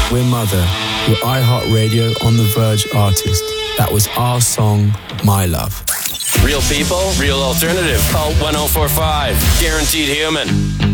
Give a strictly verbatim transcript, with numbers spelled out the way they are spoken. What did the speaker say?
We're Mother, your iHeartRadio On The Verge artist. That was our song, My Love. Real people, real alternative. Cult one oh four five. Guaranteed human.